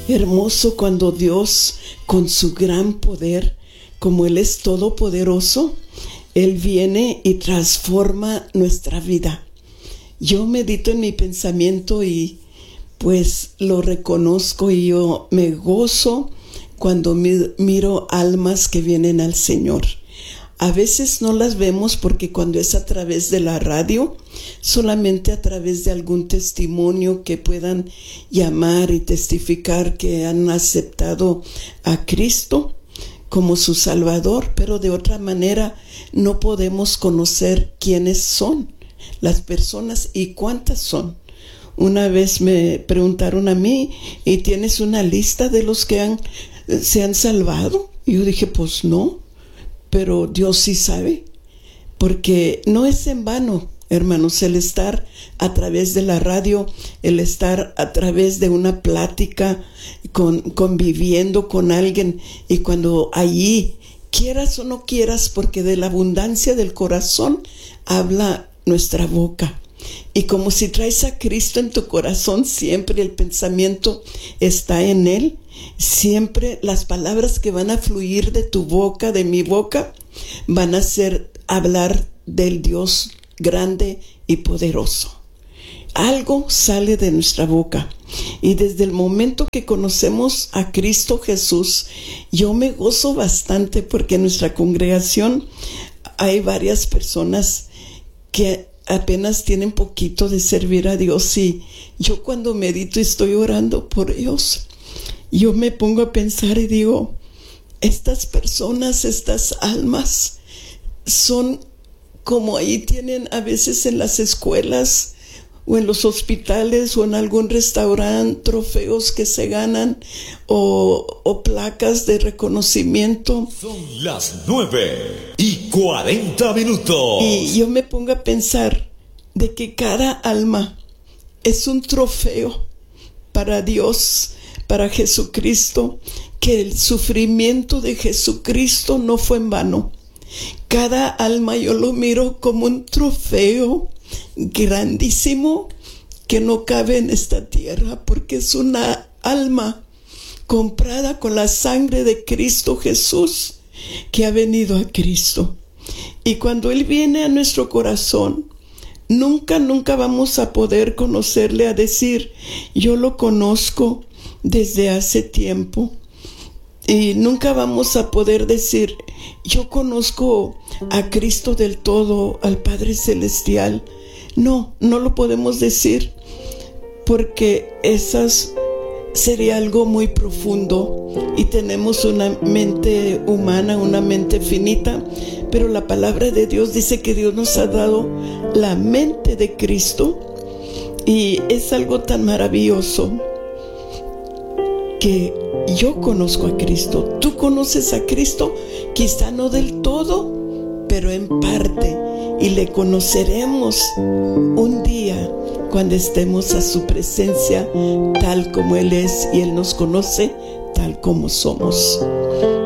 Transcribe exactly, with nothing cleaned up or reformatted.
Hermoso cuando Dios, con su gran poder, como Él es todopoderoso, Él viene y transforma nuestra vida. Yo medito en mi pensamiento y pues lo reconozco, y yo me gozo cuando miro almas que vienen al Señor. A veces no las vemos porque cuando es a través de la radio, solamente a través de algún testimonio que puedan llamar y testificar que han aceptado a Cristo como su Salvador, pero de otra manera no podemos conocer quiénes son las personas y cuántas son. Una vez me preguntaron a mí, ¿y tienes una lista de los que han, se han salvado? Y yo dije, pues no, pero Dios sí sabe, porque no es en vano, hermanos, el estar a través de la radio, el estar a través de una plática, con, conviviendo con alguien, y cuando allí, quieras o no quieras, porque de la abundancia del corazón habla nuestra boca. Y como si traes a Cristo en tu corazón, siempre el pensamiento está en Él. Siempre las palabras que van a fluir de tu boca, de mi boca, van a ser hablar del Dios grande y poderoso. Algo sale de nuestra boca. Y desde el momento que conocemos a Cristo Jesús, yo me gozo bastante porque en nuestra congregación hay varias personas que apenas tienen poquito de servir a Dios, y yo cuando medito y estoy orando por ellos, yo me pongo a pensar y digo, estas personas, estas almas, son como ahí tienen a veces en las escuelas o en los hospitales o en algún restaurante trofeos que se ganan o, o placas de reconocimiento. Son las nueve y cuarenta minutos. Y yo me pongo a pensar de que cada alma es un trofeo para Dios, para Jesucristo, que el sufrimiento de Jesucristo no fue en vano. Cada alma yo lo miro como un trofeo grandísimo que no cabe en esta tierra, porque es una alma comprada con la sangre de Cristo Jesús, que ha venido a Cristo. Y cuando Él viene a nuestro corazón, nunca, nunca vamos a poder conocerle, a decir, yo lo conozco desde hace tiempo. Y nunca vamos a poder decir, yo conozco a Cristo del todo, al Padre Celestial. No, no lo podemos decir, porque esas sería algo muy profundo y tenemos una mente humana, una mente finita, pero la palabra de Dios dice que Dios nos ha dado la mente de Cristo, y es algo tan maravilloso que yo conozco a Cristo. Tú conoces a Cristo, quizá no del todo, pero en parte, y le conoceremos un día cuando estemos a su presencia tal como Él es, y Él nos conoce tal como somos.